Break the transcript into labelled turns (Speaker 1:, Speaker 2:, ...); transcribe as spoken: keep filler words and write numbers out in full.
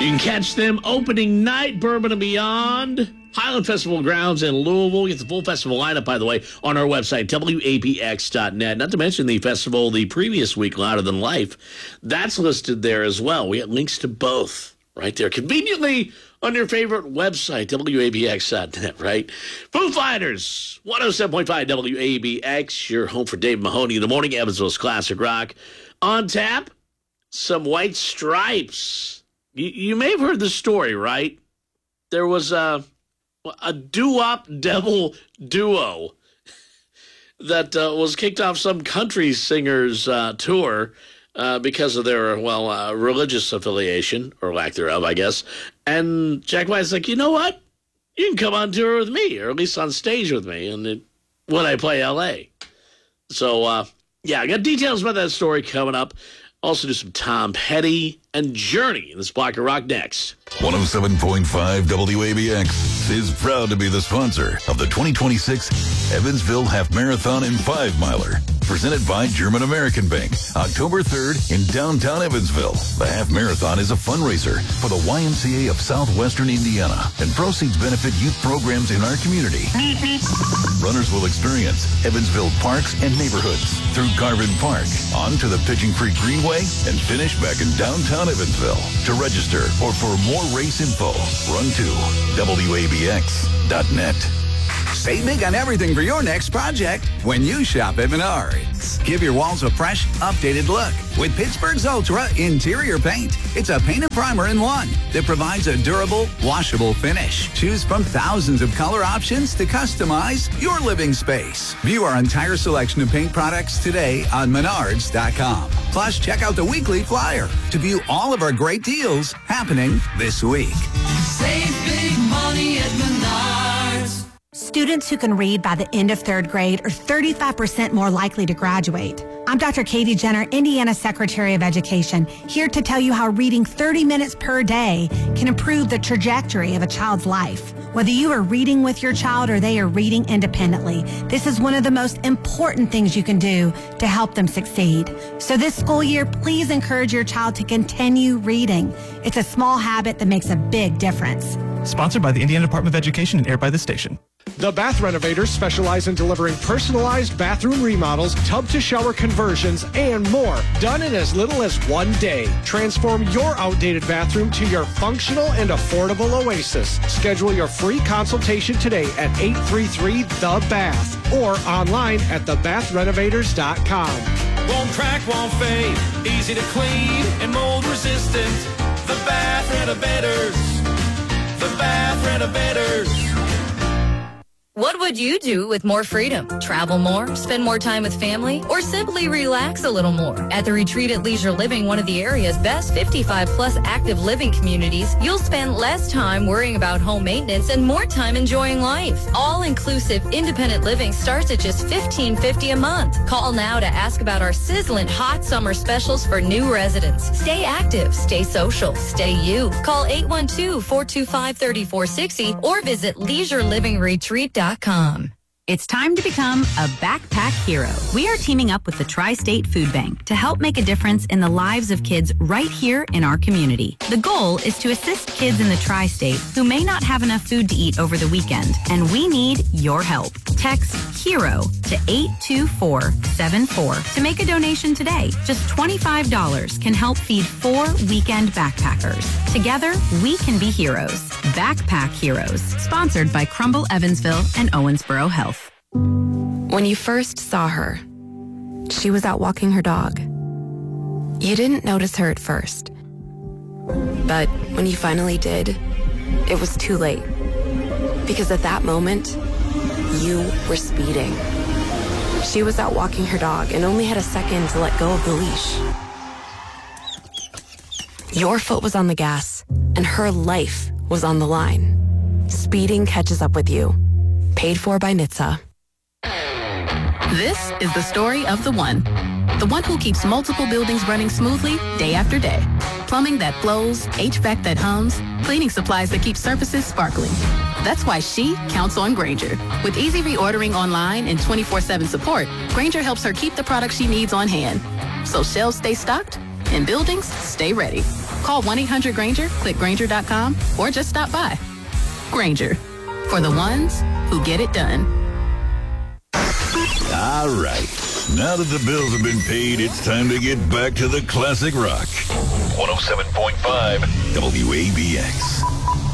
Speaker 1: You can catch them opening night, Bourbon and Beyond, Highland Festival grounds in Louisville. Get the full festival lineup, by the way, on our website, W A B X dot net. Not to mention the festival the previous week, Louder Than Life. That's listed there as well. We have links to both right there, conveniently on your favorite website, W A B X dot net, right? Foo Fighters, one oh seven point five W A B X, your home for Dave Mahoney in the morning, Evansville's classic rock. On tap, some White Stripes. You, you may have heard the story, right? There was a, a doo-wop devil duo that uh, was kicked off some country singers uh, tour uh, because of their, well, uh, religious affiliation, or lack thereof, I guess. And Jack White's like, you know what? You can come on tour with me, or at least on stage with me, and it, when I play L A. So, uh, yeah, I got details about that story coming up. Also do some Tom Petty and Journey in this block of rock next.
Speaker 2: one oh seven point five W A B X is proud to be the sponsor of the twenty twenty-six Evansville Half Marathon and Five Miler, presented by German American Bank, October third in downtown Evansville. The Half Marathon is a fundraiser for the Y M C A of Southwestern Indiana, and proceeds benefit youth programs in our community. Runners will experience Evansville parks and neighborhoods through Garvin Park, on to the Pigeon Creek Greenway, and finish back in downtown Evansville. To register or for more race info, run to W A B X dot net.
Speaker 3: Save big on everything for your next project when you shop at Menards. Give your walls a fresh, updated look with Pittsburgh's Ultra Interior Paint. It's a paint and primer in one that provides a durable, washable finish. Choose from thousands of color options to customize your living space. View our entire selection of paint products today on Menards dot com. Plus, check out the weekly flyer to view all of our great deals happening this week.
Speaker 4: Save big money at Menards.
Speaker 5: Students who can read by the end of third grade are thirty-five percent more likely to graduate. I'm Doctor Katie Jenner, Indiana Secretary of Education, here to tell you how reading thirty minutes per day can improve the trajectory of a child's life. Whether you are reading with your child or they are reading independently, this is one of the most important things you can do to help them succeed. So this school year, please encourage your child to continue reading. It's a small habit that makes a big difference.
Speaker 6: Sponsored by the Indiana Department of Education and aired by the station.
Speaker 7: The Bath Renovators specialize in delivering personalized bathroom remodels, tub-to-shower conversions, and more, done in as little as one day. Transform your outdated bathroom to your functional and affordable oasis. Schedule your free consultation today at eight three three the bath or online at the bath renovators dot com.
Speaker 8: Won't crack, won't fade, easy to clean and mold resistant. The Bath Renovators. The Bath Renovators.
Speaker 9: What would you do with more freedom? Travel more, spend more time with family, or simply relax a little more? At the Retreat at Leisure Living, one of the area's best fifty-five plus active living communities, you'll spend less time worrying about home maintenance and more time enjoying life. All-inclusive independent living starts at just fifteen fifty a month. Call now to ask about our sizzling hot summer specials for new residents. Stay active, stay social, stay you. Call eight one two, four two five, three four six zero or visit leisure living retreat dot com.
Speaker 10: It's time to become a backpack hero. We are teaming up with the Tri-State Food Bank to help make a difference in the lives of kids right here in our community. The goal is to assist kids in the Tri-State who may not have enough food to eat over the weekend, and we need your help. Text HERO to eight two four seven four to make a donation today. Just twenty-five dollars can help feed four weekend backpackers. Together, we can be heroes. Backpack Heroes, sponsored by Crumble Evansville and Owensboro Health.
Speaker 11: When you first saw her, she was out walking her dog. You didn't notice her at first. But when you finally did, it was too late. Because at that moment, you were speeding. She was out walking her dog and only had a second to let go of the leash. Your foot was on the gas, and her life was on the line. Speeding catches up with you. Paid for by N H T S A.
Speaker 12: This is the story of the one. The one who keeps multiple buildings running smoothly day after day. Plumbing that flows, H V A C that hums, cleaning supplies that keep surfaces sparkling. That's why she counts on Grainger. With easy reordering online and twenty-four seven support, Grainger helps her keep the products she needs on hand. So shelves stay stocked In buildings, stay ready. Call one eight hundred Granger, click Granger dot com, or just stop by. Granger, for the ones who get it done.
Speaker 2: All right. Now that the bills have been paid, it's time to get back to the classic rock. one oh seven point five W A B X.